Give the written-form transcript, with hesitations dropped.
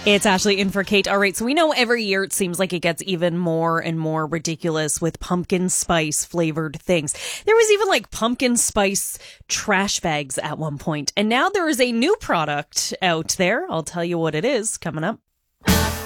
It's Ashley in for Kate. All right, so we know every year it seems like it gets even more and more ridiculous with pumpkin spice flavored things. There was even like pumpkin spice trash bags at one point. And now there is a new product out there. I'll tell you what it is coming up.